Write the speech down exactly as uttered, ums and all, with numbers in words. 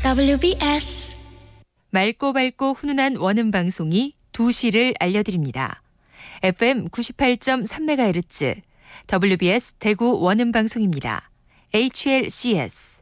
더블유비에스 맑고 밝고 훈훈한 원음 방송이 두 시를 알려드립니다. 에프엠 구십팔 점 삼 메가헤르츠 더블유비에스 대구 원음 방송입니다. 에이치엘씨에스